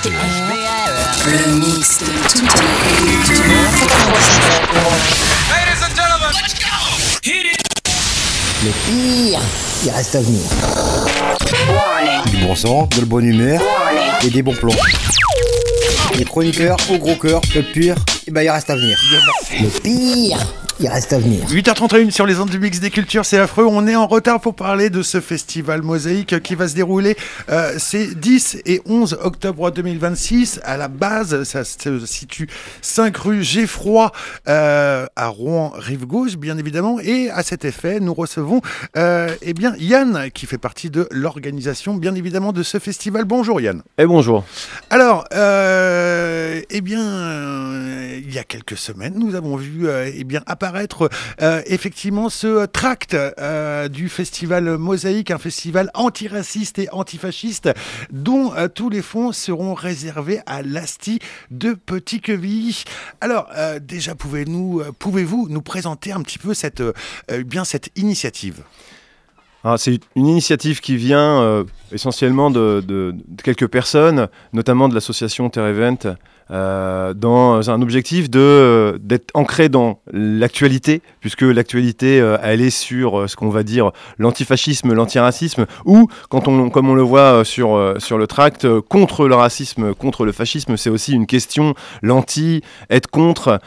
Le mix de toute la Ladies and gentlemen, let's go! Hit it! Le pire, il reste à venir. Warning. Du bon sang, de la bonne humeur Warning. et des bons plans. Les chroniqueurs au gros cœur, le pire, il reste à venir. Le pire, il reste à venir. 8h31 sur les ondes du mix des cultures, c'est affreux. On est en retard pour parler de ce festival Mosaïque qui va se dérouler c'est 10 et 11 octobre 2026. À la base, ça se situe 5 rue Geffroy à Rouen, rive gauche, bien évidemment. Et à cet effet, nous recevons Yann, qui fait partie de l'organisation, bien évidemment, de ce festival. Bonjour Yann. Et bonjour. Alors, il y a quelques semaines, nous avons vu apparaître effectivement ce tract du festival Mosaïque, un festival antiraciste et antifasciste dont tous les fonds seront réservés à l'Asti de Petit-Quevilly. Alors, déjà, pouvez-vous nous présenter un petit peu cette initiative ? Alors, c'est une initiative qui vient essentiellement de quelques personnes, notamment de l'association Terre Event, dans un objectif d'être ancré dans l'actualité, puisque l'actualité elle est sur ce qu'on va dire l'antifascisme, l'antiracisme, ou comme on le voit sur le tract, contre le racisme, contre le fascisme, c'est aussi une question, être contre,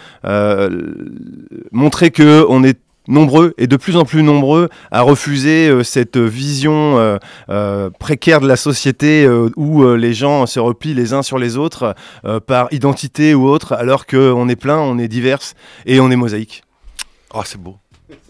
montrer qu'on est nombreux et de plus en plus nombreux à refuser cette vision précaire de la société où les gens se replient les uns sur les autres par identité ou autre, alors qu'on est plein, on est divers et on est mosaïque. Oh, c'est beau.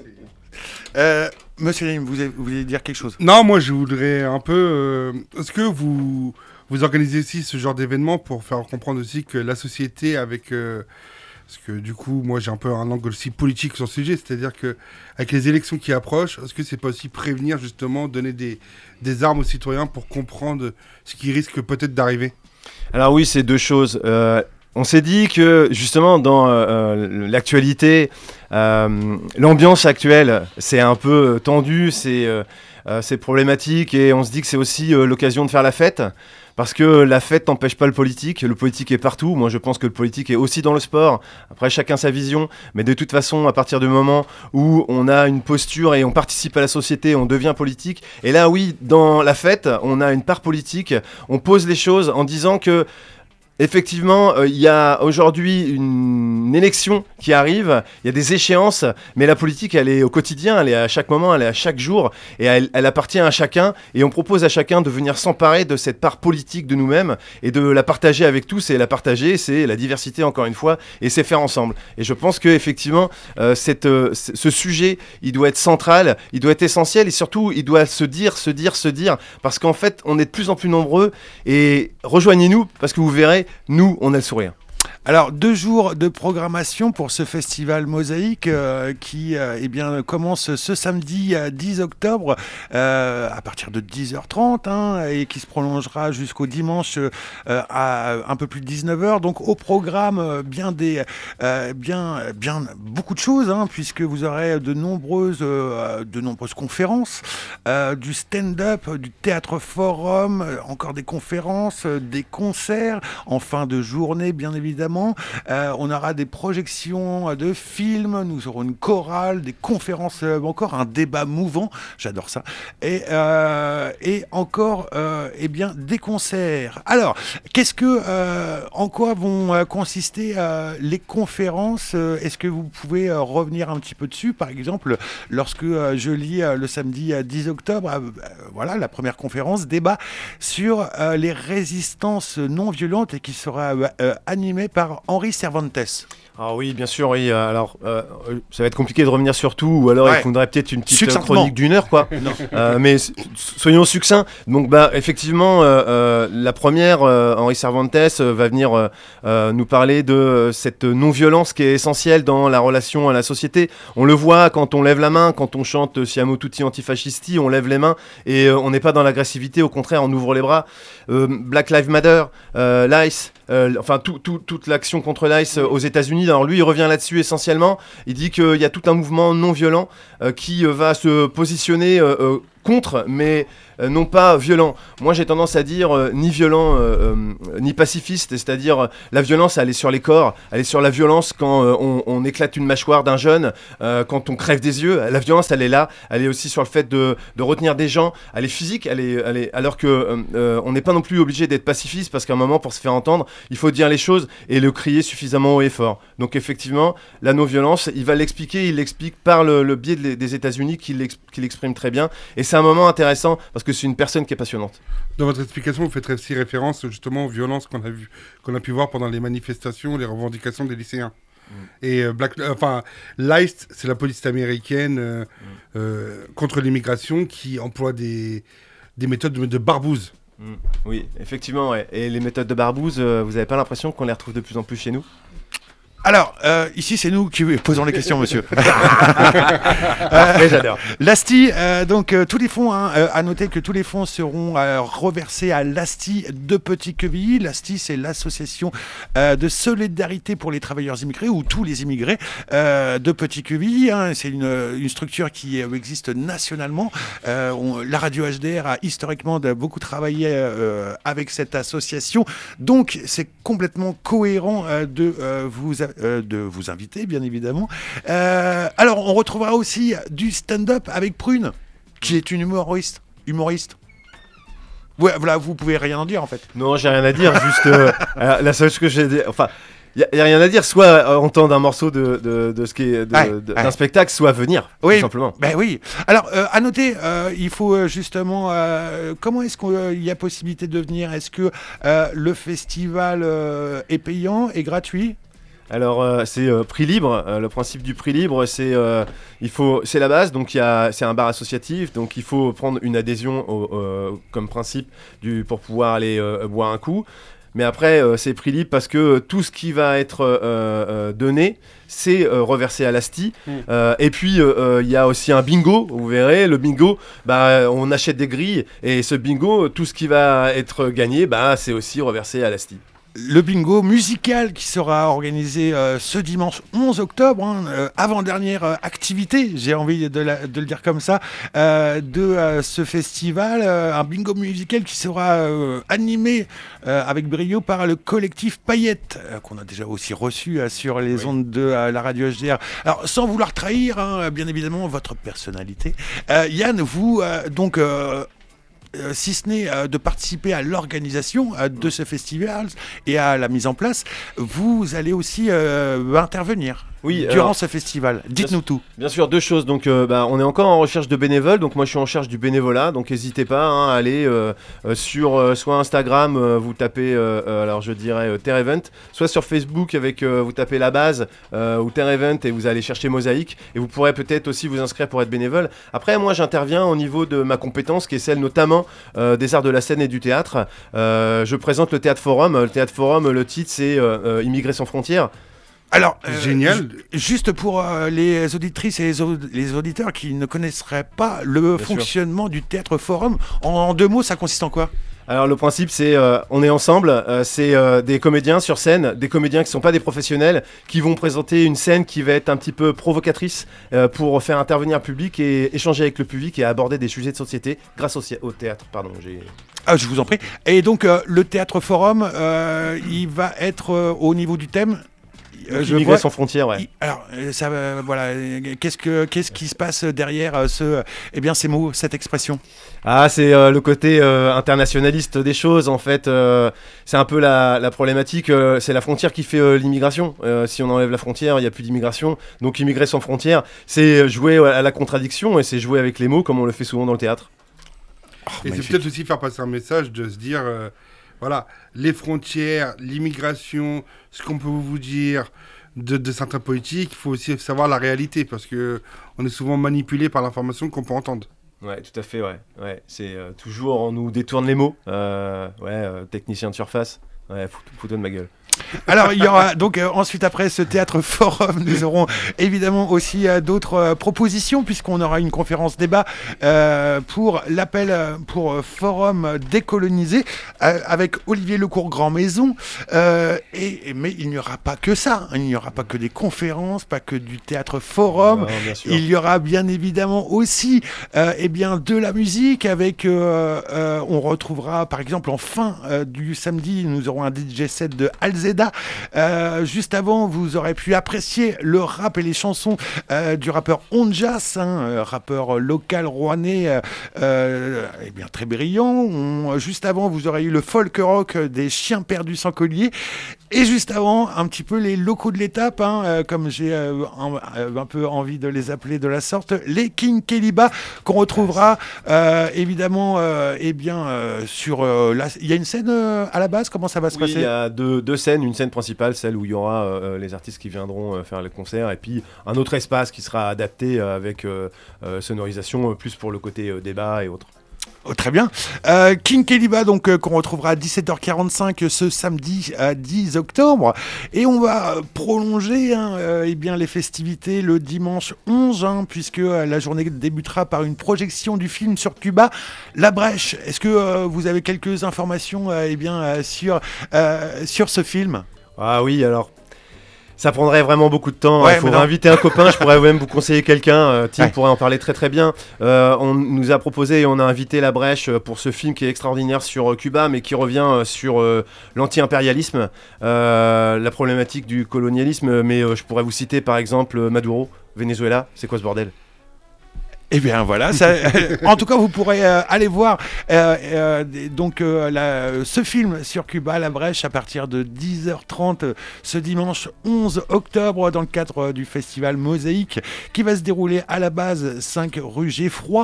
Monsieur Lim, vous voulez dire quelque chose ? Non, moi je voudrais un peu... est-ce que vous organisez aussi ce genre d'événement pour faire comprendre aussi que la société avec... parce que du coup, moi j'ai un peu un angle aussi politique sur le sujet, c'est-à-dire qu'avec les élections qui approchent, est-ce que c'est pas aussi prévenir justement, donner des armes aux citoyens pour comprendre ce qui risque peut-être d'arriver ? Alors oui, c'est deux choses. On s'est dit que justement dans l'actualité, l'ambiance actuelle, c'est un peu tendu, c'est problématique, et on se dit que c'est aussi l'occasion de faire la fête. Parce que la fête n'empêche pas le politique est partout. Moi, je pense que le politique est aussi dans le sport. Après, chacun sa vision. Mais de toute façon, à partir du moment où on a une posture et on participe à la société, on devient politique. Et là, oui, dans la fête, on a une part politique. On pose les choses en disant que effectivement, il y a aujourd'hui une élection qui arrive, il y a des échéances, mais la politique, elle est au quotidien, elle est à chaque moment, elle est à chaque jour, et elle appartient à chacun, et on propose à chacun de venir s'emparer de cette part politique de nous-mêmes, et de la partager avec tous, et la partager, c'est la diversité, encore une fois, et c'est faire ensemble. Et je pense qu'effectivement, ce sujet, il doit être central, il doit être essentiel, et surtout, il doit se dire, parce qu'en fait, on est de plus en plus nombreux, et rejoignez-nous, parce que vous verrez, nous, on a le sourire. Alors, 2 jours de programmation pour ce festival Mosaïque qui commence ce samedi 10 octobre à partir de 10h30 et qui se prolongera jusqu'au dimanche à un peu plus de 19h. Donc, au programme, beaucoup de choses, puisque vous aurez de nombreuses conférences, du stand-up, du théâtre forum, encore des conférences, des concerts en fin de journée, bien évidemment. On aura des projections de films, nous aurons une chorale, des conférences, encore un débat mouvant, j'adore ça, et encore des concerts. Alors, en quoi vont consister les conférences ? Est-ce que vous pouvez revenir un petit peu dessus ? Par exemple, lorsque je lis le samedi 10 octobre, la première conférence, débat sur les résistances non violentes, et qui sera animée par Henri Cervantes. Ah oui, bien sûr, oui. Alors, ça va être compliqué de revenir sur tout, ou alors il faudrait peut-être une petite chronique d'1 heure, quoi. Mais soyons succincts. Donc, effectivement, la première, Henri Cervantes va venir nous parler de cette non-violence qui est essentielle dans la relation à la société. On le voit quand on lève la main, quand on chante Siamo tutti antifascisti, on lève les mains et on n'est pas dans l'agressivité, au contraire, on ouvre les bras. Black Lives Matter, l'ICE, toute l'action contre l'ICE aux États-Unis. Alors lui, il revient là-dessus essentiellement. Il dit qu'il y a tout un mouvement non violent qui va se positionner contre, mais non pas violent. Moi, j'ai tendance à dire ni violent ni pacifiste, c'est-à-dire la violence, elle est sur les corps, elle est sur la violence quand on éclate une mâchoire d'un jeune, quand on crève des yeux. La violence, elle est là, elle est aussi sur le fait de retenir des gens, elle est physique, alors que on n'est pas non plus obligé d'être pacifiste, parce qu'à un moment, pour se faire entendre, il faut dire les choses et le crier suffisamment haut et fort. Donc effectivement, la non-violence, il l'explique par le biais des États-Unis, qu'il exprime très bien, et c'est un moment intéressant parce que c'est une personne qui est passionnante. Dans votre explication, vous faites aussi référence justement aux violences qu'on a pu voir pendant les manifestations, les revendications des lycéens. Et l'ICE, c'est la police américaine contre l'immigration qui emploie des méthodes de barbouze. Oui, effectivement, ouais. Et les méthodes de barbouze, vous n'avez pas l'impression qu'on les retrouve de plus en plus chez nous ? Alors, ici, c'est nous qui posons les questions, monsieur. J'adore. L'ASTI, donc tous les fonds, à noter que tous les fonds seront reversés à l'ASTI de Petit-Quevilly. L'ASTI, c'est l'association de solidarité pour les travailleurs immigrés, ou tous les immigrés de Petit-Quevilly. C'est une structure qui existe nationalement. La radio HDR a historiquement beaucoup travaillé avec cette association. Donc, c'est complètement cohérent de vous inviter, bien évidemment. Alors, on retrouvera aussi du stand-up avec Prune, qui est une humoriste. Ouais, voilà, vous pouvez rien en dire, en fait. Non, j'ai rien à dire, juste la seule chose que j'ai dit... Enfin, il n'y a rien à dire, soit entendre un morceau d'un spectacle, soit venir, tout simplement. Ben oui. Alors, à noter, il faut justement... comment est-ce qu'il y a possibilité de venir ? Est-ce que le festival est payant et gratuit ? Alors c'est prix libre. Le principe du prix libre, c'est la base. Donc c'est un bar associatif. Donc il faut prendre une adhésion comme principe pour pouvoir aller boire un coup. Mais après c'est prix libre parce que tout ce qui va être donné, c'est reversé à l'ASTI. Et puis il y a aussi un bingo. Vous verrez, le bingo, on achète des grilles et ce bingo, tout ce qui va être gagné, c'est aussi reversé à l'ASTI. Le bingo musical qui sera organisé ce dimanche 11 octobre, avant-dernière activité, j'ai envie de le dire comme ça, de ce festival, un bingo musical qui sera animé avec brio par le collectif Paillette, qu'on a déjà aussi reçu sur les ondes de la radio HDR. Alors, sans vouloir trahir, bien évidemment, votre personnalité, Yann, vous, donc... si ce n'est de participer à l'organisation de ce festival et à la mise en place, vous allez aussi intervenir durant ce festival. Dites-nous tout. Bien sûr, deux choses. Donc, on est encore en recherche de bénévoles. Donc, moi, je suis en charge du bénévolat. Donc, n'hésitez pas à aller sur soit Instagram, vous tapez, alors je dirais Terre Event, soit sur Facebook avec vous tapez La Base ou Terre Event et vous allez chercher Mosaïque. Et vous pourrez peut-être aussi vous inscrire pour être bénévole. Après, moi, j'interviens au niveau de ma compétence, qui est celle notamment des arts de la scène et du théâtre. Je présente le Théâtre Forum. Le Théâtre Forum, le titre, c'est Immigrés sans frontières. Alors, génial. Juste pour les auditrices et les auditeurs qui ne connaisseraient pas le fonctionnement du Théâtre Forum, en 2 mots, ça consiste en quoi ? Alors le principe c'est on est ensemble, c'est des comédiens sur scène, des comédiens qui ne sont pas des professionnels, qui vont présenter une scène qui va être un petit peu provocatrice pour faire intervenir le public et échanger avec le public et aborder des sujets de société grâce au théâtre. Pardon, je vous en prie. Et donc le Théâtre Forum, il va être au niveau du thème Immigrés sans frontières, ouais. Alors, voilà, qu'est-ce qui se passe derrière ces mots, cette expression ? C'est le côté internationaliste des choses, en fait. C'est un peu la problématique. C'est la frontière qui fait l'immigration. Si on enlève la frontière, il n'y a plus d'immigration. Donc, immigrés sans frontières, c'est jouer à la contradiction et c'est jouer avec les mots comme on le fait souvent dans le théâtre. Et c'est peut-être aussi faire passer un message de se dire... Voilà, les frontières, l'immigration, ce qu'on peut vous dire de certains politiques, il faut aussi savoir la réalité parce qu'on est souvent manipulé par l'information qu'on peut entendre. Ouais, tout à fait, ouais. C'est toujours, on nous détourne les mots. Technicien de surface. Ouais, fous-toi de ma gueule. Alors, il y aura donc ensuite, après ce théâtre forum, nous aurons évidemment aussi d'autres propositions, puisqu'on aura une conférence débat pour l'appel pour forum décolonisé avec Olivier Lecourt Grand Maison. Mais il n'y aura pas que ça. Il n'y aura pas que des conférences, pas que du théâtre forum. Non, bien sûr. Il y aura bien évidemment aussi de la musique avec. On retrouvera par exemple en fin du samedi, nous aurons un DJ set de Alzeda. Juste avant, vous aurez pu apprécier le rap et les chansons du rappeur Onjas, rappeur local rouennais, très brillant. Juste avant, vous aurez eu le folk rock des Chiens perdus sans collier. Et juste avant, un petit peu les locaux de l'étape, comme j'ai un peu envie de les appeler de la sorte, les King Keliba, qu'on retrouvera évidemment sur... il y a une scène à la base, comment ça va se passer ? Il y a deux scènes, une scène principale, celle où il y aura les artistes qui viendront faire le concert, et puis un autre espace qui sera adapté avec sonorisation plus pour le côté débat et autres. Oh, très bien. King Keliba, donc, qu'on retrouvera à 17h45 ce samedi 10 octobre. Et on va prolonger les festivités le dimanche 11, puisque la journée débutera par une projection du film sur Cuba, La Brèche. Est-ce que vous avez quelques informations sur ce film ? Ah oui, alors... Ça prendrait vraiment beaucoup de temps. Ouais, il faudrait inviter un copain. Je pourrais même vous conseiller quelqu'un. Tim pourrait en parler très très bien. On nous a proposé et on a invité La Brèche pour ce film qui est extraordinaire sur Cuba, mais qui revient sur l'anti-impérialisme, la problématique du colonialisme. Mais je pourrais vous citer par exemple Maduro, Venezuela. C'est quoi ce bordel ? Eh bien voilà, en tout cas vous pourrez aller voir ce film sur Cuba, La Brèche, à partir de 10h30 ce dimanche 11 octobre dans le cadre du festival Mosaïque qui va se dérouler à la base 5 rue Geoffroy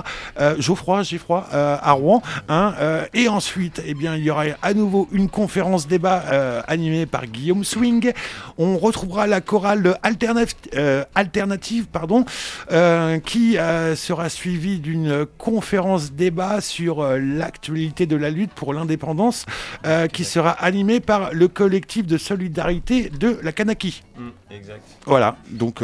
à Rouen. Et ensuite, il y aura à nouveau une conférence débat animée par Guillaume Swing. On retrouvera la chorale alternative qui sera suivi d'une conférence débat sur l'actualité de la lutte pour l'indépendance qui sera animée par le collectif de solidarité de la Kanaki. Exact. Voilà, donc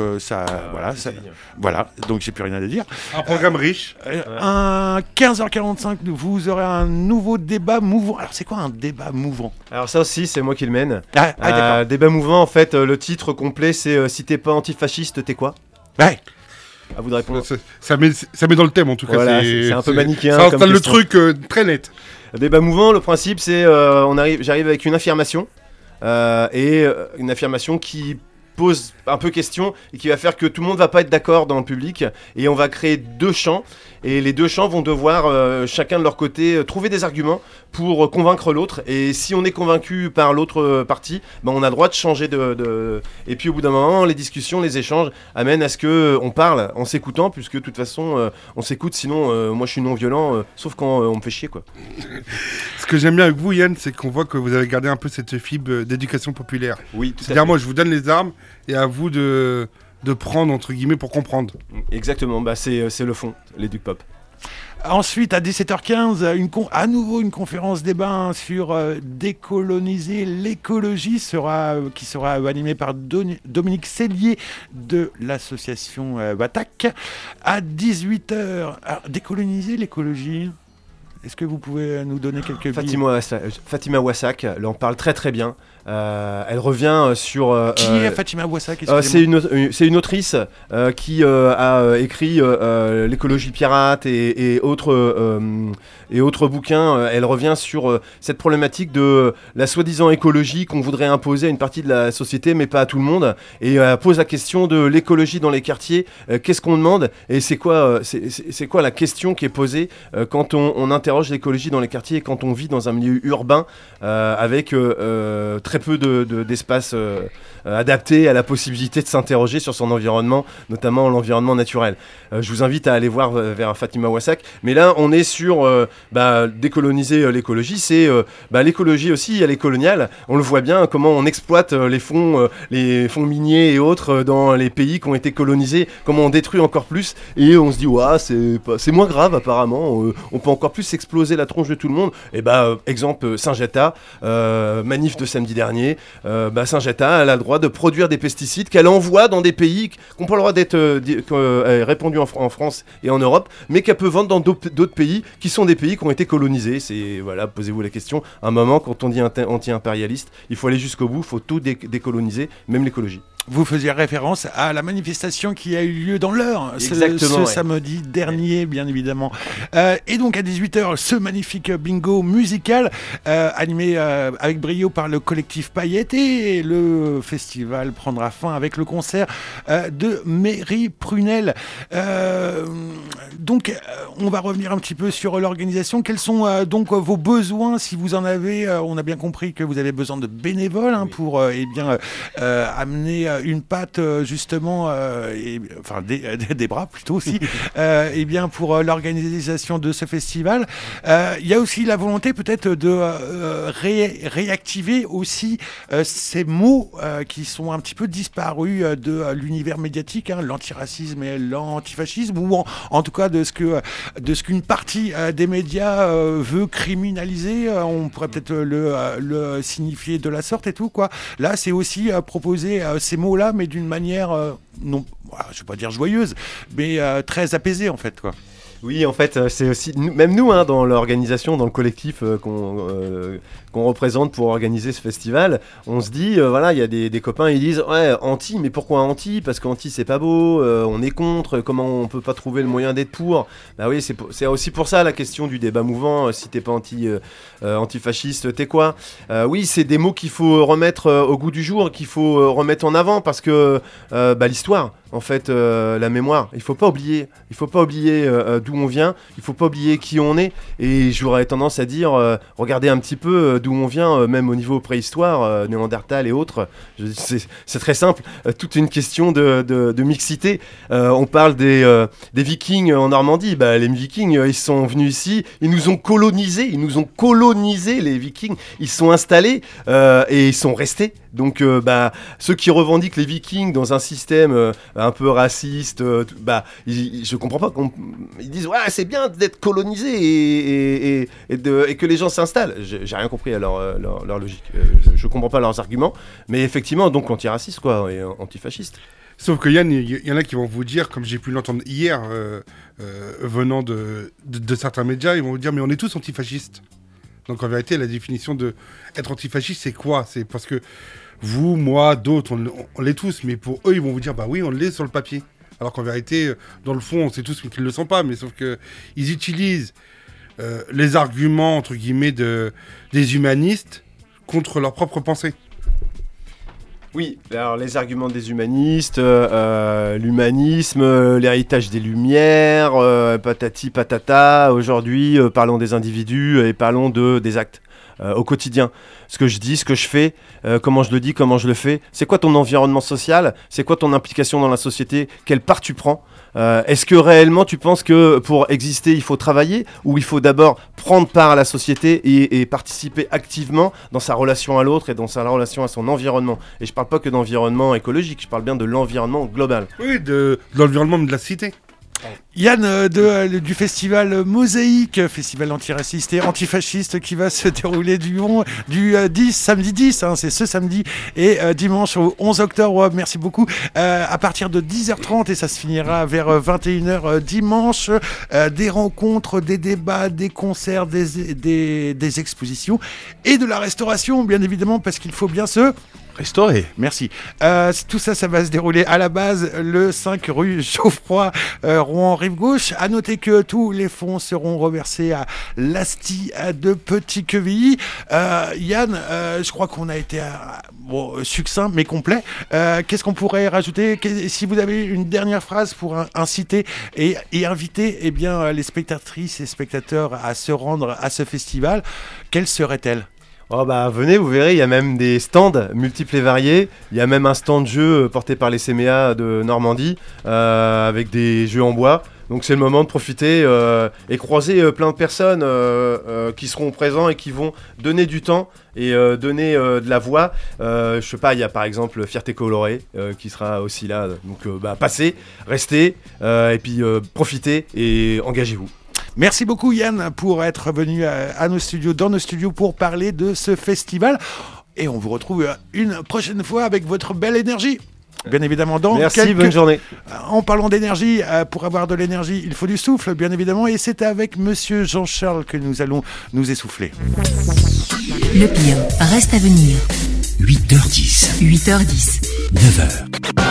donc j'ai plus rien à dire. Un programme riche. À 15h45, vous aurez un nouveau débat mouvant. Alors c'est quoi un débat mouvant ? Alors ça aussi, c'est moi qui le mène. D'accord. Débat mouvant, en fait, le titre complet, c'est si t'es pas antifasciste, t'es quoi ? Ouais. À vous de répondre. Ça met dans le thème en tout cas. Voilà, c'est un peu manichéen. Ça installe comme le question. truc très net. Débat mouvant, le principe c'est j'arrive avec une affirmation et une affirmation qui pose un peu question et qui va faire que tout le monde va pas être d'accord dans le public et on va créer deux champs et les deux champs vont devoir chacun de leur côté trouver des arguments pour convaincre l'autre et si on est convaincu par l'autre partie, on a le droit de changer et puis au bout d'un moment les discussions, les échanges amènent à ce que on parle en s'écoutant puisque de toute façon on s'écoute sinon moi je suis non violent sauf quand on me fait chier quoi. Ce que j'aime bien avec vous Yann, c'est qu'on voit que vous avez gardé un peu cette fibre d'éducation populaire. Oui, tout à C'est-à-dire fait. moi je vous donne les armes et à vous de prendre entre guillemets pour comprendre. Exactement, c'est le fond, l'éduc pop. Ensuite, à 17h15, à nouveau une conférence débat sur décoloniser l'écologie qui sera animée par Dominique Sellier de l'association Batak. À 18h, décoloniser l'écologie. Est-ce que vous pouvez nous donner quelques billes ? Fatima Wassak, elle en parle très très bien. Elle revient sur... Qui est Fatima Wassak ? C'est une autrice qui a écrit l'écologie pirate et autres bouquins. Elle revient sur cette problématique de la soi-disant écologie qu'on voudrait imposer à une partie de la société mais pas à tout le monde. Et pose la question de l'écologie dans les quartiers. Qu'est-ce qu'on demande ? Et c'est quoi la question qui est posée quand on interroge l'écologie dans les quartiers et quand on vit dans un milieu urbain avec très peu d'espace adapté à la possibilité de s'interroger sur son environnement, notamment l'environnement naturel. Je vous invite à aller voir vers Fatima Wassak. Mais là, on est sur décoloniser l'écologie. C'est l'écologie aussi, elle est coloniale. On le voit bien, comment on exploite les fonds miniers et autres dans les pays qui ont été colonisés, comment on détruit encore plus. Et on se dit, c'est moins grave apparemment. On peut encore plus exploser la tronche de tout le monde. Et exemple, Syngenta, manif de samedi dernier. Syngenta, elle a le droit de produire des pesticides qu'elle envoie dans des pays qui n'ont pas le droit d'être répandus en France et en Europe, mais qu'elle peut vendre dans d'autres pays qui sont des pays qui ont été colonisés. Posez-vous la question. À un moment, quand on dit anti-impérialiste, il faut aller jusqu'au bout, il faut tout décoloniser, même l'écologie. Vous faisiez référence à la manifestation qui a eu lieu dans l'Eure ce samedi dernier, bien évidemment. Et donc à 18h, ce magnifique bingo musical animé avec brio par le collectif Paillettes, et le festival prendra fin avec le concert de Mairie Prunelle. Donc on va revenir un petit peu sur l'organisation. Quels sont donc vos besoins, si vous en avez? On a bien compris que vous avez besoin de bénévoles pour amener une patte justement, des bras plutôt aussi, pour l'organisation de ce festival. Il y a aussi la volonté peut-être de réactiver aussi ces mots qui sont un petit peu disparus de l'univers médiatique, l'antiracisme et l'antifascisme, ou en tout cas de ce qu'une partie des médias veut criminaliser. On pourrait peut-être le signifier de la sorte et tout, quoi. Là, c'est aussi proposer ces mots-là, mais d'une manière, non, je ne vais pas dire joyeuse, mais très apaisée, en fait, quoi. Oui, en fait, c'est aussi, même nous, dans l'organisation, dans le collectif qu'on représente pour organiser ce festival, on se dit, il y a des copains, ils disent, anti, mais pourquoi anti? Parce qu'anti, c'est pas beau, on est contre, comment on peut pas trouver le moyen d'être pour? Oui, c'est aussi pour ça la question du débat mouvant, si t'es pas antifasciste, t'es quoi? Oui, c'est des mots qu'il faut remettre au goût du jour, qu'il faut remettre en avant, parce que l'histoire, en fait, la mémoire, il faut pas oublier d'où on vient, il faut pas oublier qui on est, et j'aurais tendance à dire, regardez un petit peu d'où on vient, même au niveau préhistoire, Néandertal et autres, c'est très simple, toute une question de mixité. On parle des Vikings en Normandie, les Vikings, ils sont venus ici, ils nous ont colonisés, les Vikings, ils sont installés et ils sont restés. Donc ceux qui revendiquent les Vikings dans un système un peu raciste, je comprends pas. Ils disent c'est bien d'être colonisé et que les gens s'installent. J'ai rien compris à leur logique. Je comprends pas leurs arguments, mais effectivement donc antiraciste quoi et antifasciste. Sauf qu'il y en a qui vont vous dire, comme j'ai pu l'entendre hier, venant de certains médias, ils vont vous dire mais on est tous antifascistes. Donc en vérité, la définition de être antifasciste, c'est quoi? C'est parce que vous, moi, d'autres, on l'est tous, mais pour eux, ils vont vous dire oui, on l'est sur le papier. Alors qu'en vérité, dans le fond, on sait tous qu'ils ne le sont pas, mais sauf qu'ils utilisent les arguments, entre guillemets, des humanistes contre leur propre pensée. Oui, alors les arguments des humanistes, l'humanisme, l'héritage des Lumières, patati patata, aujourd'hui parlons des individus et parlons des actes au quotidien. Ce que je dis, ce que je fais, comment je le dis, comment je le fais, c'est quoi ton environnement social, c'est quoi ton implication dans la société, quelle part tu prends. Est-ce que réellement tu penses que pour exister il faut travailler ou il faut d'abord prendre part à la société et participer activement dans sa relation à l'autre et dans sa relation à son environnement? Et je parle pas que d'environnement écologique, je parle bien de l'environnement global. Oui, de l'environnement de la cité. Yann du festival Mosaïque, festival antiraciste et antifasciste qui va se dérouler du samedi 10, c'est ce samedi, et dimanche au 11 octobre, merci beaucoup, à partir de 10h30 et ça se finira vers 21h dimanche, des rencontres, des débats, des concerts, des expositions et de la restauration bien évidemment parce qu'il faut bien se restauré, merci. Tout ça va se dérouler à la base le 5 rue Geoffroy, Rouen Rive Gauche. À noter que tous les fonds seront reversés à l'Asti de Petit-Quevilly. Yann, je crois qu'on a été succinct mais complet. Qu'est-ce qu'on pourrait rajouter? Si vous avez une dernière phrase pour inciter et inviter les spectatrices et spectateurs à se rendre à ce festival, quelle serait-elle? Oh bah venez, vous verrez, il y a même des stands multiples et variés. Il y a même un stand jeu porté par les CMA de Normandie avec des jeux en bois. Donc c'est le moment de profiter et croiser plein de personnes qui seront présents et qui vont donner du temps et donner de la voix. Je sais pas, il y a par exemple Fierté Colorée qui sera aussi là. Donc passez, restez et puis profitez et engagez-vous. Merci beaucoup Yann pour être venu à nos studios, dans nos studios pour parler de ce festival. Et on vous retrouve une prochaine fois avec votre belle énergie. Bien évidemment, Merci, bonne journée. En parlant d'énergie, pour avoir de l'énergie, il faut du souffle, bien évidemment. Et c'est avec Monsieur Jean-Charles que nous allons nous essouffler. Le pire reste à venir. 8h10. 8h10. 9h.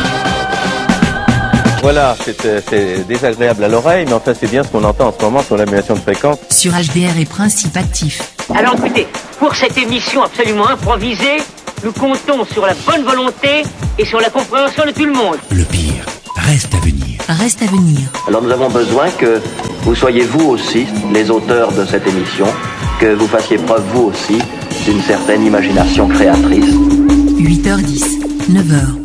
Voilà, c'est désagréable à l'oreille, mais enfin c'est bien ce qu'on entend en ce moment sur l'annulation de fréquence. Sur HDR et Principe Actif. Alors écoutez, pour cette émission absolument improvisée, nous comptons sur la bonne volonté et sur la compréhension de tout le monde. Le pire reste à venir. Reste à venir. Alors nous avons besoin que vous soyez vous aussi les auteurs de cette émission, que vous fassiez preuve vous aussi d'une certaine imagination créatrice. 8h10, 9h.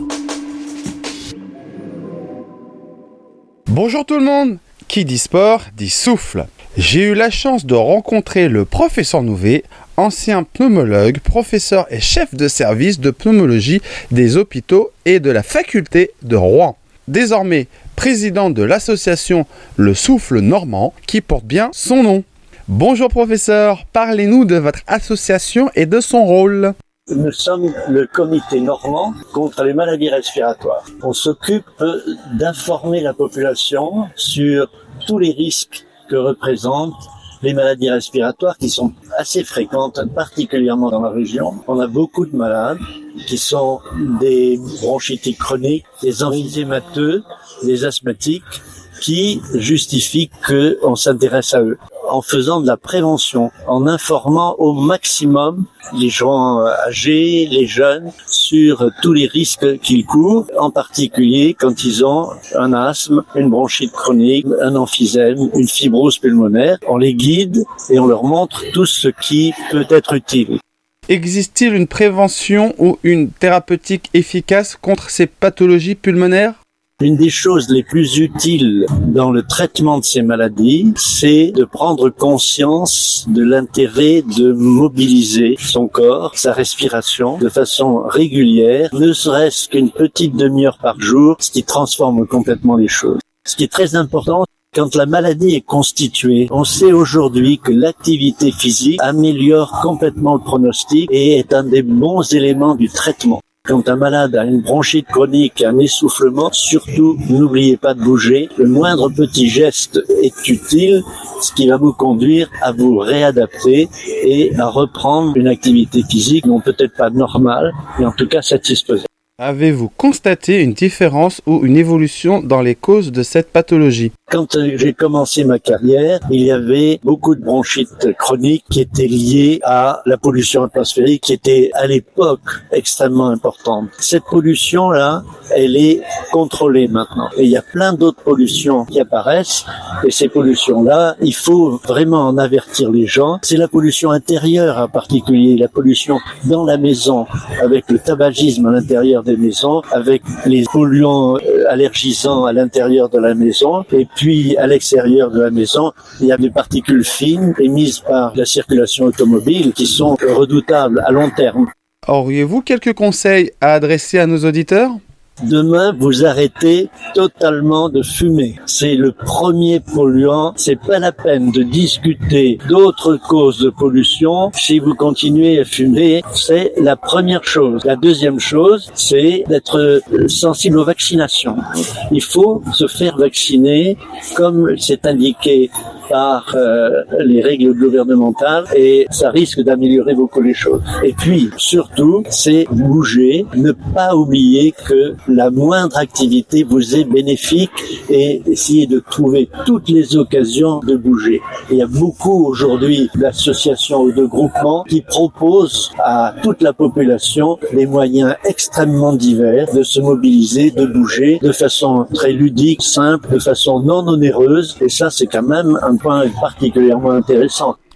Bonjour tout le monde. Qui dit sport dit souffle. J'ai eu la chance de rencontrer le professeur Nouvet, ancien pneumologue, professeur et chef de service de pneumologie des hôpitaux et de la faculté de Rouen. Désormais président de l'association Le Souffle Normand qui porte bien son nom. Bonjour professeur, parlez-nous de votre association et de son rôle. Nous sommes le comité normand contre les maladies respiratoires. On s'occupe d'informer la population sur tous les risques que représentent les maladies respiratoires qui sont assez fréquentes, particulièrement dans la région. On a beaucoup de malades qui sont des bronchitiques chroniques, des emphysémateux, des asthmatiques, qui justifient qu'on s'intéresse à eux. En faisant de la prévention, en informant au maximum les gens âgés, les jeunes, sur tous les risques qu'ils courent, en particulier quand ils ont un asthme, une bronchite chronique, un emphysème, une fibrose pulmonaire. On les guide et on leur montre tout ce qui peut être utile. Existe-t-il une prévention ou une thérapeutique efficace contre ces pathologies pulmonaires ? Une des choses les plus utiles dans le traitement de ces maladies, c'est de prendre conscience de l'intérêt de mobiliser son corps, sa respiration, de façon régulière, ne serait-ce qu'une petite demi-heure par jour, ce qui transforme complètement les choses. Ce qui est très important, quand la maladie est constituée, on sait aujourd'hui que l'activité physique améliore complètement le pronostic et est un des bons éléments du traitement. Quand un malade a une bronchite chronique et un essoufflement, surtout, n'oubliez pas de bouger. Le moindre petit geste est utile, ce qui va vous conduire à vous réadapter et à reprendre une activité physique, non peut-être pas normale, mais en tout cas satisfaisante. Avez-vous constaté une différence ou une évolution dans les causes de cette pathologie ? Quand j'ai commencé ma carrière, il y avait beaucoup de bronchites chroniques qui étaient liées à la pollution atmosphérique qui était à l'époque extrêmement importante. Cette pollution-là, elle est contrôlée maintenant. Et il y a plein d'autres pollutions qui apparaissent. Et ces pollutions-là, il faut vraiment en avertir les gens. C'est la pollution intérieure en particulier, la pollution dans la maison, avec le tabagisme à l'intérieur des maisons, avec les polluants allergisants à l'intérieur de la maison, et puis à l'extérieur de la maison, il y a des particules fines émises par la circulation automobile qui sont redoutables à long terme. Auriez-vous quelques conseils à adresser à nos auditeurs ? Demain, vous arrêtez totalement de fumer. C'est le premier polluant. C'est pas la peine de discuter d'autres causes de pollution. Si vous continuez à fumer, c'est la première chose. La deuxième chose, c'est d'être sensible aux vaccinations. Il faut se faire vacciner comme c'est indiqué par les règles gouvernementales et ça risque d'améliorer beaucoup les choses. Et puis, surtout, c'est bouger, ne pas oublier que la moindre activité vous est bénéfique et essayer de trouver toutes les occasions de bouger. Il y a beaucoup aujourd'hui d'associations ou de groupements qui proposent à toute la population des moyens extrêmement divers de se mobiliser, de bouger de façon très ludique, simple, de façon non onéreuse et ça c'est quand même un point particulièrement intéressant.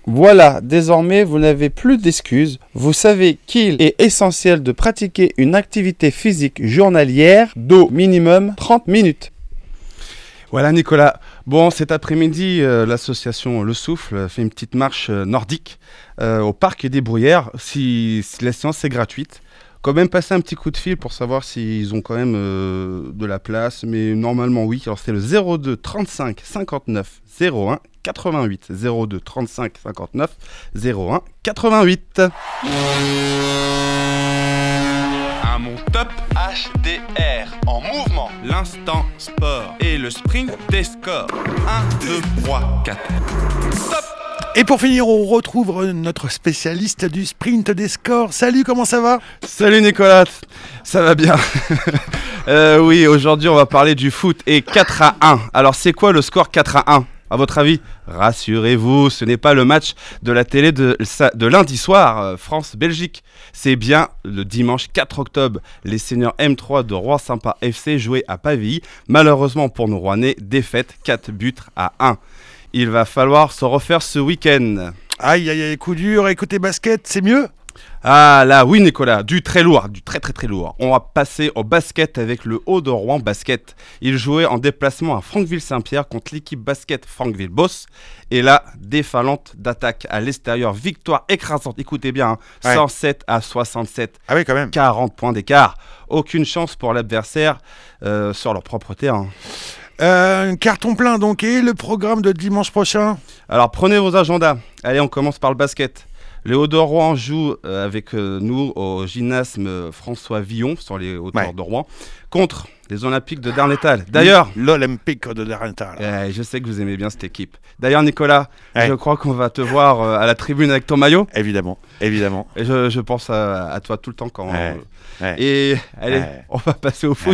Voilà, désormais vous n'avez plus d'excuses. Vous savez qu'il est essentiel de pratiquer une activité physique journalière d'au minimum 30 minutes. Voilà Nicolas. Bon, cet après-midi, l'association Le Souffle fait une petite marche nordique au parc des Bruyères. Si la séance est gratuite. Quand même passer un petit coup de fil pour savoir s'ils ont quand même de la place, mais normalement oui. Alors c'est le 02 35 59 01 88. 02 35 59 01 88. À mon top HDR en mouvement, l'instant sport et le sprint des scores. 1, 2, 3, 4. Top! Et pour finir, on retrouve notre spécialiste du sprint des scores. Salut, comment ça va ? Salut Nicolas, ça va bien. Oui, aujourd'hui on va parler du foot et 4-1. Alors c'est quoi le score 4-1 à votre avis ? Rassurez-vous, ce n'est pas le match de la télé de lundi soir, France-Belgique. C'est bien le dimanche 4 octobre. Les seniors M3 de Rouen-Sympa FC jouaient à Pavilly. Malheureusement pour nos Rouennais, défaite 4-1. Il va falloir se refaire ce week-end. Aïe, aïe, aïe, coup dur. Et côté basket, c'est mieux ? Ah là, oui Nicolas, du très lourd, du très lourd. On va passer au basket avec le Haut de Rouen Basket. Il jouait en déplacement à Franqueville-Saint-Pierre contre l'équipe basket Franqueville-Boss. Et là, déferlante d'attaque à l'extérieur, victoire écrasante. Écoutez bien, 107 à 67. Ah oui, quand même. 40 points d'écart. Aucune chance pour l'adversaire sur leur propre terrain. Carton plein donc, et le programme de dimanche prochain ? Alors prenez vos agendas. Allez, on commence par le basket. Les Hauts-de-Rouen jouent avec nous au gymnasme François Villon sur les hauteurs de Rouen contre les Olympiques de Darnétal. D'ailleurs, l'Olympique de Darnétal. Je sais que vous aimez bien cette équipe. D'ailleurs, Nicolas, je crois qu'on va te voir à la tribune avec ton maillot. Évidemment. Et je pense à toi tout le temps quand. Et allez, on va passer au foot.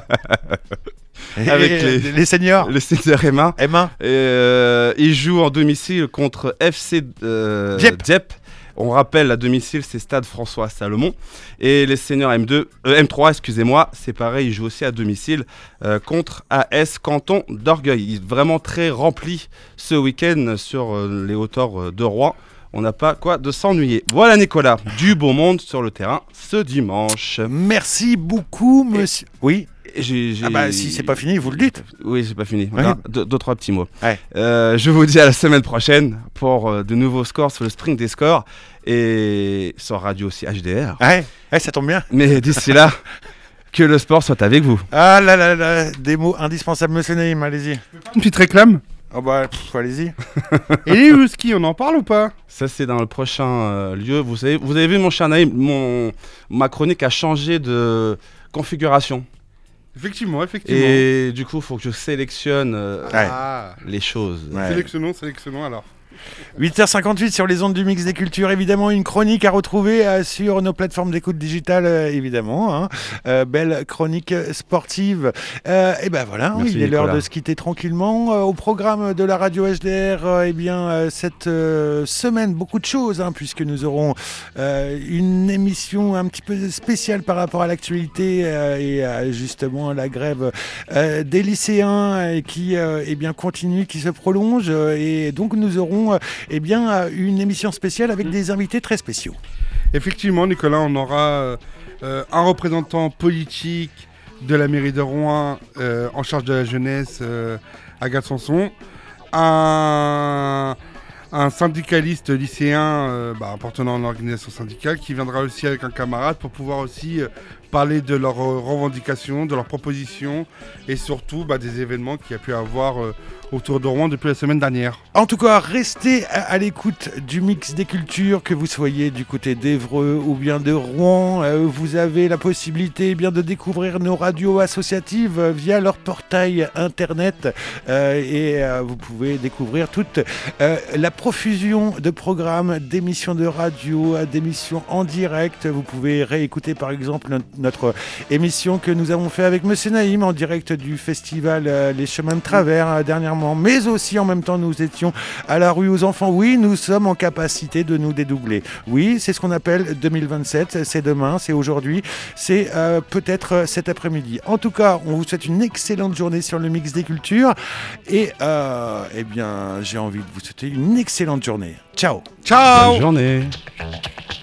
Avec les seniors. Les seniors M1. Ils jouent en domicile contre FC Dieppe. On rappelle, à domicile, c'est Stade François Salomon. Et les seniors M3, c'est pareil, ils jouent aussi à domicile contre AS Canton d'Orgueil. Ils sont vraiment très remplis ce week-end sur les hauteurs de Rouen. On n'a pas quoi de s'ennuyer. Voilà Nicolas, du beau monde sur le terrain ce dimanche. Merci beaucoup, monsieur. Oui. Si c'est pas fini, vous le dites. Oui, c'est pas fini. Deux, trois petits mots. Je vous dis à la semaine prochaine pour de nouveaux scores sur le sprint des scores et sur radio aussi HDR. Ça tombe bien. Mais d'ici là, que le sport soit avec vous. Ah là, des mots indispensables, monsieur Naïm, allez-y. Une petite réclame. Oh bah, allez-y. Et les whisky, on en parle ou pas ? Ça, c'est dans le prochain lieu. Vous avez vu, mon cher Naïm, ma chronique a changé de configuration. Effectivement. Et du coup, il faut que je sélectionne les choses. Sélectionnons alors. 8h58 sur les ondes du Mix des Cultures, évidemment une chronique à retrouver sur nos plateformes d'écoute digitale, évidemment, belle chronique sportive. Et ben voilà, merci, il est Nicolas. l'heure de se quitter tranquillement. Au programme de la radio HDR, cette semaine, beaucoup de choses, puisque nous aurons une émission un petit peu spéciale par rapport à l'actualité et justement la grève des lycéens qui continue, qui se prolonge, et donc nous aurons une émission spéciale avec des invités très spéciaux. Effectivement, Nicolas, on aura un représentant politique de la mairie de Rouen en charge de la jeunesse, Agathe Sanson, un syndicaliste lycéen appartenant à l'organisation syndicale qui viendra aussi avec un camarade pour pouvoir aussi parler de leurs revendications, de leurs propositions et surtout des événements qu'il y a pu avoir autour de Rouen depuis la semaine dernière. En tout cas, restez à l'écoute du Mix des Cultures, que vous soyez du côté d'Évreux ou bien de Rouen. Vous avez la possibilité de découvrir nos radios associatives via leur portail internet et vous pouvez découvrir toute la profusion de programmes, d'émissions de radio, d'émissions en direct. Vous pouvez réécouter par exemple notre émission que nous avons fait avec Monsieur Naïm en direct du festival Les Chemins de Travers dernièrement régulièrement, mais aussi en même temps nous étions à la rue aux enfants. Oui, nous sommes en capacité de nous dédoubler. Oui, c'est ce qu'on appelle 2027, c'est demain, c'est aujourd'hui, c'est peut-être cet après-midi. En tout cas, on vous souhaite une excellente journée sur le Mix des Cultures et eh bien, j'ai envie de vous souhaiter une excellente journée. Ciao. Ciao. Bonne journée.